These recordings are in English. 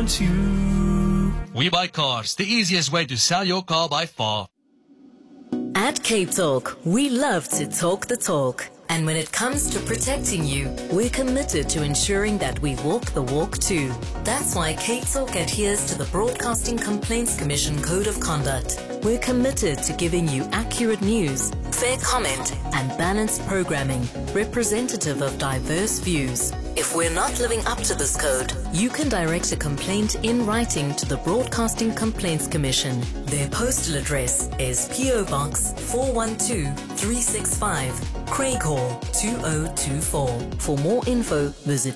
wants you. We Buy Cars, the easiest way to sell your car by far. At Cape Talk, we love to talk the talk. And when it comes to protecting you, we're committed to ensuring that we walk the walk too. That's why Cape Talk adheres to the Broadcasting Complaints Commission Code of Conduct. We're committed to giving you accurate news, fair comment, and balanced programming, representative of diverse views. If we're not living up to this code, you can direct a complaint in writing to the Broadcasting Complaints Commission. Their postal address is PO Box 412365, Craighall 2024. For more info, visit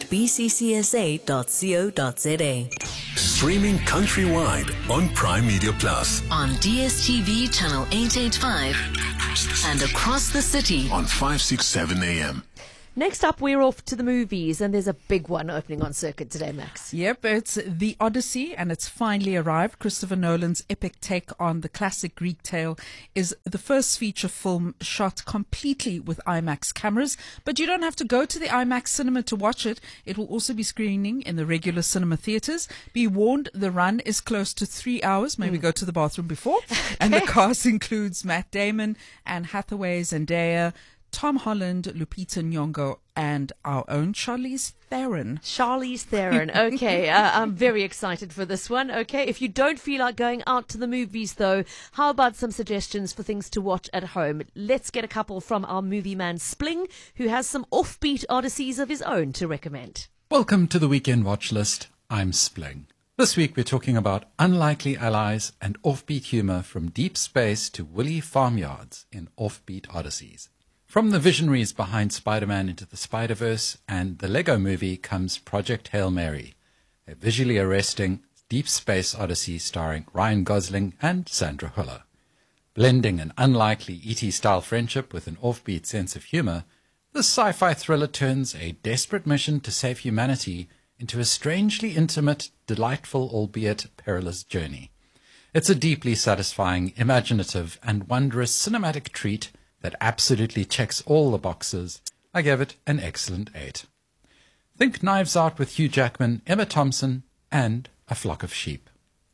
bccsa.co.za. Streaming countrywide on Prime Media Plus. On DSTV channel 885 and across the city On 567 AM. Next up, we're off to the movies, and there's a big one opening on circuit today, Max. Yep, it's The Odyssey, and it's finally arrived. Christopher Nolan's epic take on the classic Greek tale is the first feature film shot completely with IMAX cameras. But you don't have to go to the IMAX cinema to watch it. It will also be screening in the regular cinema theatres. Be warned, the run is close to 3 hours. Maybe go to the bathroom before. And the cast includes Matt Damon, Anne Hathaway, Zendaya, Tom Holland, Lupita Nyong'o, and our own Charlize Theron. Charlize Theron. Okay, I'm very excited for this one. Okay, if you don't feel like going out to the movies, though, how about some suggestions for things to watch at home? Let's get a couple from our movie man Spling, who has some offbeat odysseys of his own to recommend. Welcome to the Weekend Watch List. I'm Spling. This week we're talking about unlikely allies and offbeat humour from deep space to woolly farmyards in offbeat odysseys. From the visionaries behind Spider-Man Into the Spider-Verse and the Lego Movie comes Project Hail Mary, a visually arresting deep space odyssey starring Ryan Gosling and Sandra Hüller. Blending an unlikely E.T.-style friendship with an offbeat sense of humour, this sci-fi thriller turns a desperate mission to save humanity into a strangely intimate, delightful, albeit perilous journey. It's a deeply satisfying, imaginative, and wondrous cinematic treat that absolutely checks all the boxes. I gave it an excellent 8. Think Knives Out with Hugh Jackman, Emma Thompson, and A Flock of Sheep.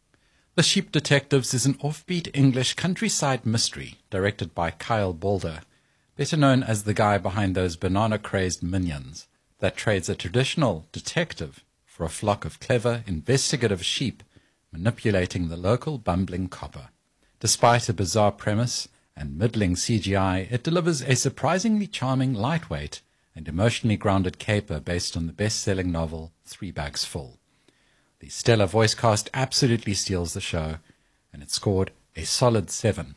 The Sheep Detectives is an offbeat English countryside mystery directed by Kyle Balder, better known as the guy behind those banana-crazed minions, that trades a traditional detective for a flock of clever, investigative sheep manipulating the local bumbling copper. Despite a bizarre premise and middling CGI, it delivers a surprisingly charming, lightweight, and emotionally grounded caper based on the best-selling novel 3 Bags Full. The stellar voice cast absolutely steals the show, and it scored a solid 7.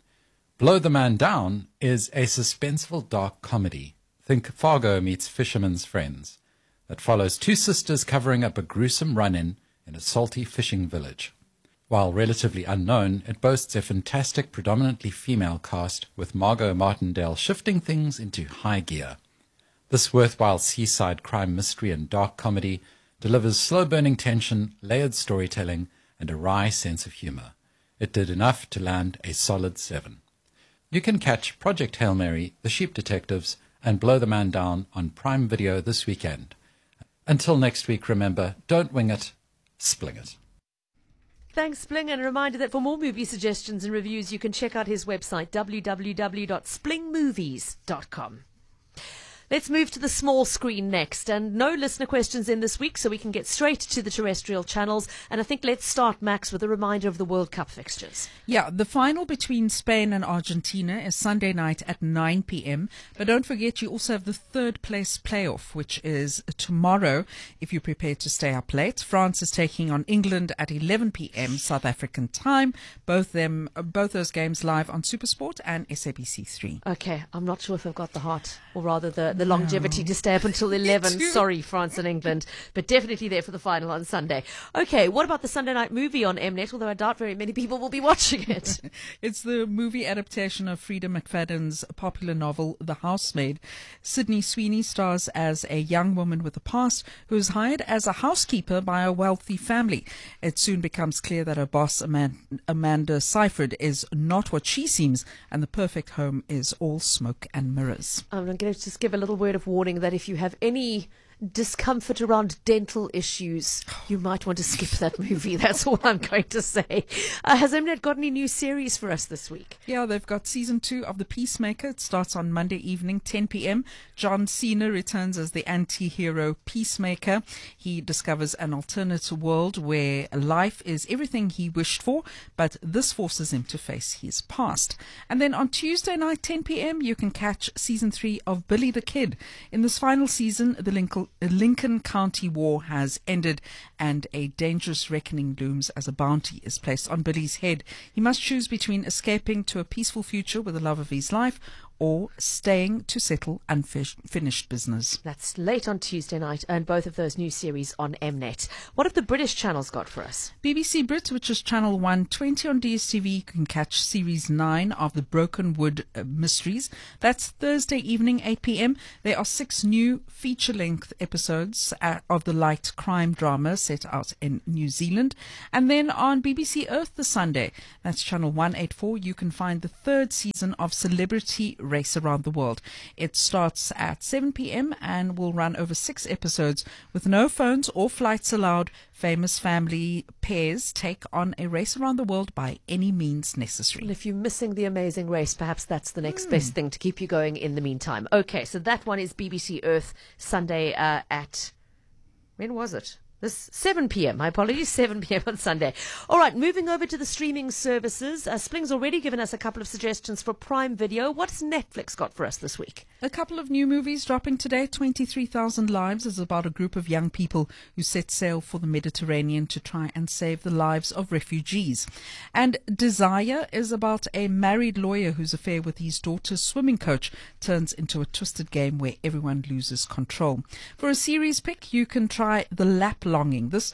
Blow the Man Down is a suspenseful dark comedy. Think Fargo meets Fisherman's Friends, that follows 2 sisters covering up a gruesome run-in in a salty fishing village. While relatively unknown, it boasts a fantastic, predominantly female cast, with Margot Martindale shifting things into high gear. This worthwhile seaside crime mystery and dark comedy delivers slow-burning tension, layered storytelling, and a wry sense of humour. It did enough to land a solid 7. You can catch Project Hail Mary, The Sheep Detectives, and Blow the Man Down on Prime Video this weekend. Until next week, remember, don't wing it, spling it. Thanks, Spling, and a reminder that for more movie suggestions and reviews, you can check out his website, www.splingmovies.com. Let's move to the small screen next, and no listener questions in this week, so we can get straight to the terrestrial channels. And I think let's start, Max, with a reminder of the World Cup fixtures. Yeah, the final between Spain and Argentina is Sunday night at 9 p.m. But don't forget, you also have the third place playoff, which is tomorrow, if you're prepared to stay up late. France is taking on England at 11 p.m. South African time. Both those games live on SuperSport and SABC3. Okay, I'm not sure if I've got the heart, or rather the longevity to stay up until 11. Sorry, France and England, but definitely there for the final on Sunday. Okay, what about the Sunday night movie on Mnet, although I doubt very many people will be watching it? It's the movie adaptation of Frida McFadden's popular novel, The Housemaid. Sydney Sweeney stars as a young woman with a past who is hired as a housekeeper by a wealthy family. It soon becomes clear that her boss, Amanda Seyfried, is not what she seems, and the perfect home is all smoke and mirrors. I'm going to just give a little word of warning that if you have any discomfort around dental issues, you might want to skip that movie. That's all I'm going to say. Has Mnet got any new series for us this week? Yeah, they've got season 2 of The Peacemaker. It starts on Monday evening, 10 p.m. John Cena returns as the anti-hero Peacemaker. He discovers an alternate world where life is everything he wished for, but this forces him to face his past. And then on Tuesday night, 10 p.m., you can catch season 3 of Billy the Kid. In this final season, the Lincoln County War has ended and a dangerous reckoning looms as a bounty is placed on Billy's head. He must choose between escaping to a peaceful future with the love of his life or staying to settle unfinished business. That's late on Tuesday night, and both of those new series on Mnet. What have the British channels got for us? BBC Brit, which is channel 120 on DSTV, you can catch series 9 of the Broken Wood Mysteries. That's Thursday evening, 8 p.m. There are 6 new feature-length episodes of the light crime drama set out in New Zealand. And then on BBC Earth this Sunday, that's channel 184, you can find the 3rd season of Celebrity Race Around the World. It starts at 7 p.m. and will run over 6 episodes with no phones or flights allowed. Famous family pairs take on a race around the world by any means necessary. Well, if you're missing The Amazing Race, perhaps that's the next best thing to keep you going in the meantime. Okay, so that one is BBC Earth Sunday at... when was it? This 7 p.m. My apologies, 7 p.m. on Sunday. All right, moving over to the streaming services. Spling's already given us a couple of suggestions for Prime Video. What's Netflix got for us this week? A couple of new movies dropping today. 23,000 Lives is about a group of young people who set sail for the Mediterranean to try and save the lives of refugees. And Desire is about a married lawyer whose affair with his daughter's swimming coach turns into a twisted game where everyone loses control. For a series pick, you can try The Map Longing. This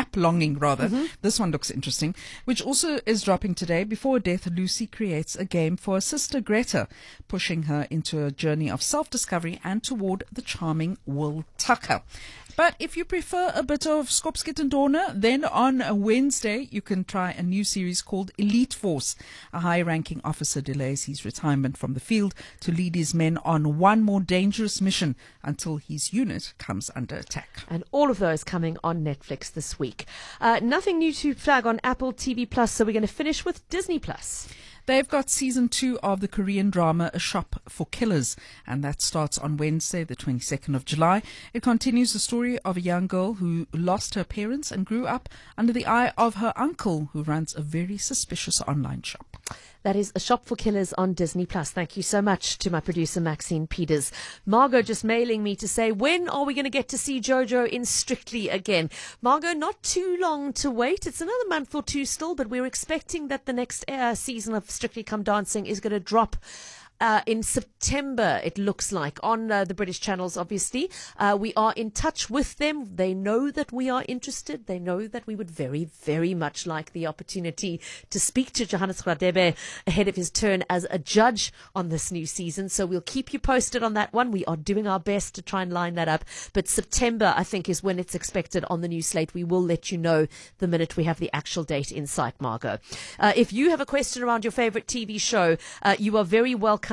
one looks interesting, which also is dropping today. Before death, Lucy creates a game for her sister Greta, pushing her into a journey of self-discovery and toward the charming Will Tucker. But if you prefer a bit of Skopskit and Dorner, then on a Wednesday you can try a new series called Elite Force. A high-ranking officer delays his retirement from the field to lead his men on one more dangerous mission until his unit comes under attack. And all of those coming on Netflix this week. Nothing new to flag on Apple TV Plus, so we're going to finish with Disney Plus. They've got season 2 of the Korean drama A Shop for Killers, and that starts on Wednesday, the 22nd of July. It continues the story of a young girl who lost her parents and grew up under the eye of her uncle, who runs a very suspicious online shop. That is A Shop for Killers on Disney Plus. Thank you so much to my producer, Maxine Peters. Margot just mailing me to say, when are we going to get to see Jojo in Strictly again? Margot, not too long to wait. It's another month or two still, but we're expecting that the next season of Strictly Come Dancing is going to drop in September, it looks like, on the British channels, obviously. We are in touch with them. They know that we are interested. They know that we would very, very much like the opportunity to speak to Johannes Radebe ahead of his turn as a judge on this new season. So we'll keep you posted on that one. We are doing our best to try and line that up. But September, I think, is when it's expected on the new slate. We will let you know the minute we have the actual date in sight, Margot. If you have a question around your favorite TV show, you are very welcome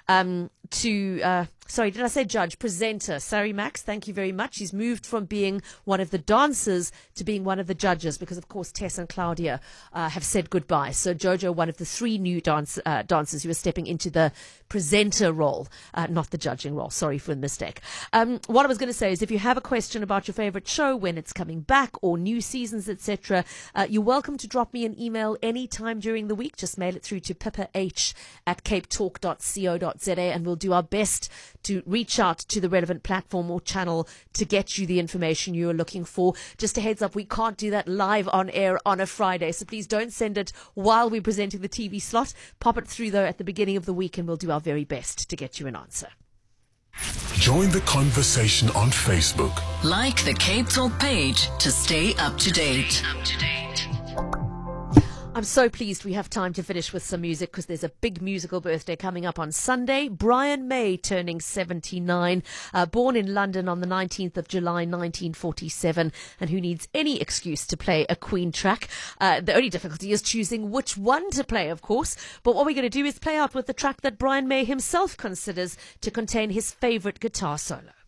to sorry, did I say judge? Presenter. Sorry, Max, thank you very much. He's moved from being one of the dancers to being one of the judges because, of course, Tess and Claudia have said goodbye. So Jojo, one of the 3 new dancers who are stepping into the presenter role, not the judging role. Sorry for the mistake. What I was going to say is if you have a question about your favorite show, when it's coming back or new seasons, etc., you're welcome to drop me an email anytime during the week. Just mail it through to pippa@capetalk.co.za and we'll do our best to reach out to the relevant platform or channel to get you the information you are looking for. Just a heads up, we can't do that live on air on a Friday, so please don't send it while we're presenting the TV slot. Pop it through, though, at the beginning of the week, and we'll do our very best to get you an answer. Join the conversation on Facebook. Like the Cape Talk page to stay up to date. I'm so pleased we have time to finish with some music because there's a big musical birthday coming up on Sunday. Brian May turning 79, born in London on the 19th of July 1947, and who needs any excuse to play a Queen track. The only difficulty is choosing which one to play, of course. But what we're going to do is play out with the track that Brian May himself considers to contain his favourite guitar solo.